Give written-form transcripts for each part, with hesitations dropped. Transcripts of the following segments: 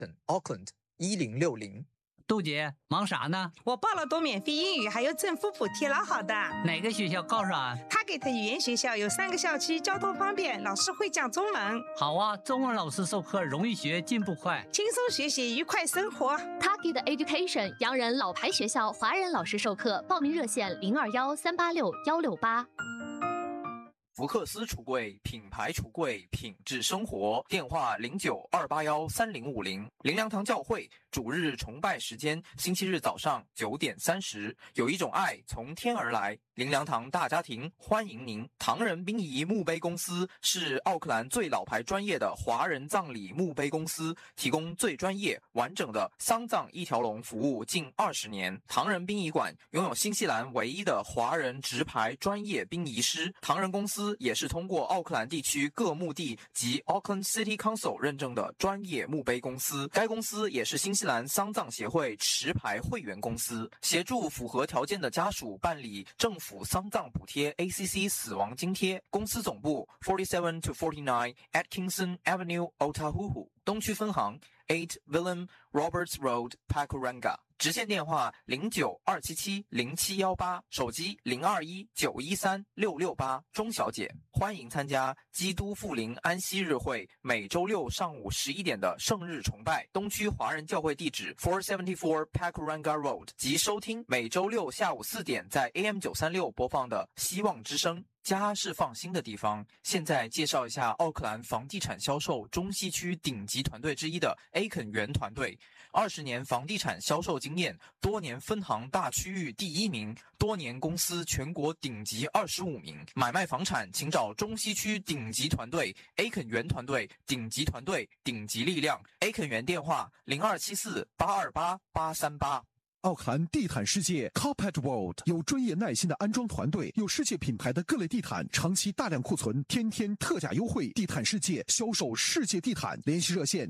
等 Auckland 1060。 杜姐忙啥呢？ 我报了多免费英语，还有政府补贴，老好的。 哪个学校告诉啊？ 他给的语言学校有3个校区，交通方便，老师会讲中文。 好啊，中文老师授课容易学，进步快， 轻松学习，愉快生活。 Target Education 洋人老牌学校，华人老师授课，报名热线0213861668。 福克斯橱柜，品牌橱柜，品质生活。电话0928130550。灵粮堂教会主日崇拜时间：星期日早上9点30。有一种爱从天而来。灵粮堂大家庭欢迎您。唐人殡仪墓碑公司是奥克兰最老牌专业的华人葬礼墓碑公司，提供最专业完整的丧葬一条龙服务近20年。唐人殡仪馆拥有新西兰唯一的华人直牌专业殡仪师。唐人公司也是通过奥克兰地区各墓地及 Auckland City Council 认证的专业墓碑公司。该公司也是新西兰丧葬协会持牌会员公司，协助符合条件的家属办理政府丧葬补贴 ACC 死亡津贴。公司总部47 to 49 Atkinson Avenue, Otahuhu。东区分行8 Willem Roberts Road, Pakuranga。直线电话0927707118，手机0219136668。钟小姐，欢迎参加基督复临安息日会每周六上午11点的圣日崇拜。东区华人教会地址474 Pakuranga Road， 及收听每周六下午4点在 AM936 播放的希望之声。家是放心的地方。现在介绍一下奥克兰房地产销售中西区顶级团队之一的 A 肯园团队，20年房地产销售经验，多年分行大区域第1名，多年公司全国顶级25名。买卖房产请找中西区顶级团队 A 肯园团队，顶级团队，顶级力量。A 肯园电话0274828838。 奥克兰地毯世界 Carpet World 有专业耐心的安装团队，有世界品牌的各类地毯，长期大量库存，天天特价优惠。地毯世界销售世界地毯，联系热线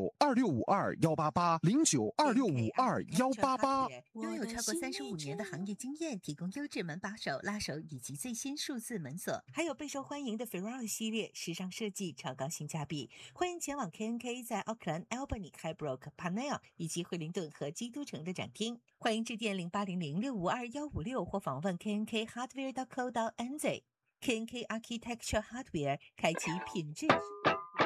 092652188，092652188。 拥有超过35年的行业经验，提供优质门把手、拉手以及最新数字门锁，还有备受欢迎的 Ferrari 系列，时尚设计，超高性价比。欢迎前往 KNK 在奥克兰 Albany、Highbrook、Parnell 以及惠灵顿和基督城的展厅。欢迎致电0800652156或访问 knkhardware.co.nz。KNK Architecture Hardware 开启品质。